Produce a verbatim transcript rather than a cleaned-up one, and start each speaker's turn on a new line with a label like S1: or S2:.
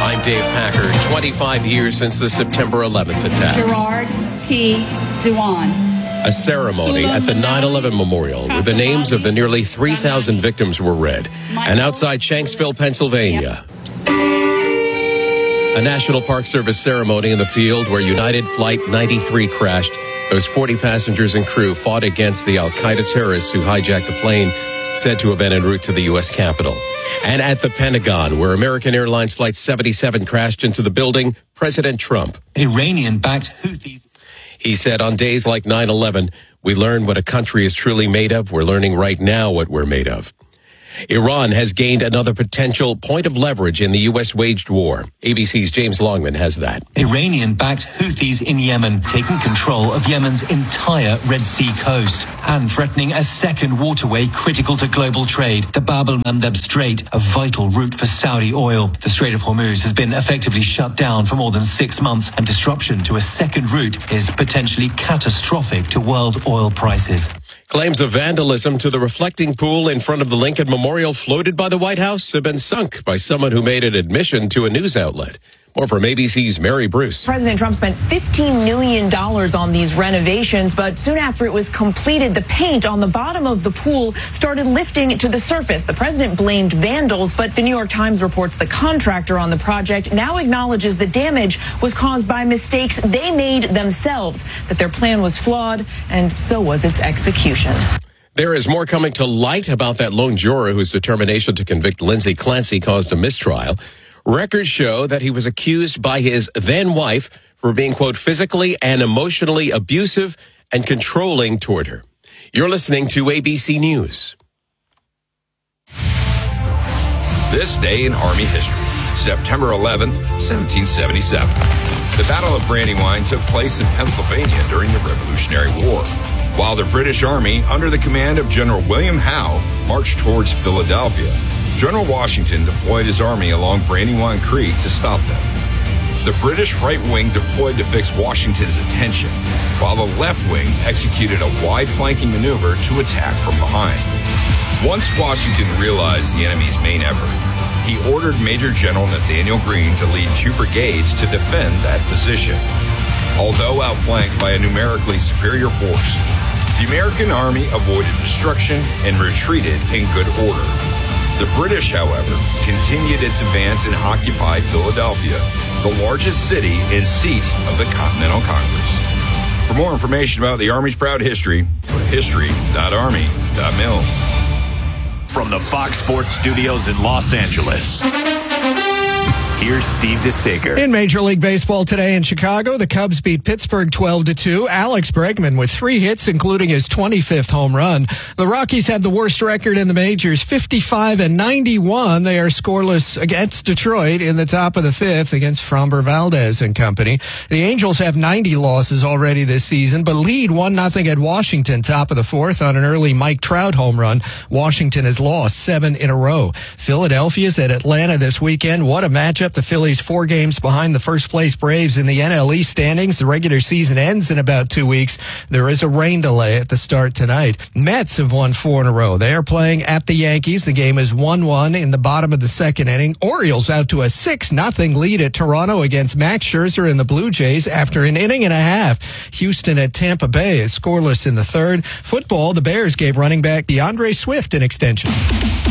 S1: I'm Dave Packer. twenty-five years since the September eleventh attacks.
S2: Gerard P. Dewan.
S1: A ceremony at the nine eleven memorial where the names of the nearly three thousand victims were read. And outside Shanksville, Pennsylvania. A National Park Service ceremony in the field where United Flight ninety-three crashed. Those forty passengers and crew fought against the al-Qaeda terrorists who hijacked the plane, said to have been en route to the U S Capitol. And at the Pentagon, where American Airlines Flight seventy-seven crashed into the building, President Trump.
S3: Iranian-backed Houthis.
S1: He said, on days like nine eleven, we learn what a country is truly made of. We're learning right now what we're made of. Iran has gained another potential point of leverage in the U S waged war. A B C's James Longman has that.
S3: Iranian-backed Houthis in Yemen taking control of Yemen's entire Red Sea coast and threatening a second waterway critical to global trade, the Bab el-Mandeb Strait, a vital route for Saudi oil. The Strait of Hormuz has been effectively shut down for more than six months, and disruption to a second route is potentially catastrophic to world oil prices.
S1: Claims of vandalism to the reflecting pool in front of the Lincoln Memorial floated by the White House have been sunk by someone who made an admission to a news outlet. More from A B C's Mary Bruce.
S4: President Trump spent fifteen million dollars on these renovations, but soon after it was completed, the paint on the bottom of the pool started lifting to the surface. The president blamed vandals, but the New York Times reports the contractor on the project now acknowledges the damage was caused by mistakes they made themselves, that their plan was flawed, and so was its execution.
S1: There is more coming to light about that lone juror whose determination to convict Lindsay Clancy caused a mistrial. Records show that he was accused by his then-wife for being, quote, physically and emotionally abusive and controlling toward her. You're listening to A B C News.
S5: This day in Army history, September eleventh, seventeen seventy-seven. The Battle of Brandywine took place in Pennsylvania during the Revolutionary War, while the British Army, under the command of General William Howe, marched towards Philadelphia. General Washington deployed his army along Brandywine Creek to stop them. The British right wing deployed to fix Washington's attention, while the left wing executed a wide flanking maneuver to attack from behind. Once Washington realized the enemy's main effort, he ordered Major General Nathaniel Greene to lead two brigades to defend that position. Although outflanked by a numerically superior force, the American army avoided destruction and retreated in good order. The British, however, continued its advance and occupied Philadelphia, the largest city and seat of the Continental Congress. For more information about the Army's proud history, go to history dot army dot mil.
S6: From the Fox Sports Studios in Los Angeles, here's Steve DeSager.
S7: In Major League Baseball today in Chicago, the Cubs beat Pittsburgh twelve to two. Alex Bregman with three hits, including his twenty-fifth home run. The Rockies had the worst record in the majors, fifty-five and ninety-one. They are scoreless against Detroit in the top of the fifth against Framber Valdez and company. The Angels have ninety losses already this season, but lead one nothing at Washington, top of the fourth on an early Mike Trout home run. Washington has lost seven in a row. Philadelphia's at Atlanta this weekend. What a matchup. The Phillies four games behind the first place Braves in the N L East standings. The regular season ends in about two weeks. There is a rain delay at the start tonight. Mets have won four in a row. They are playing at the Yankees. The game is one one in the bottom of the second inning. Orioles out to a six nothing lead at Toronto against Max Scherzer and the Blue Jays after an inning and a half. Houston at Tampa Bay is scoreless in the third. Football, the Bears gave running back DeAndre Swift an extension.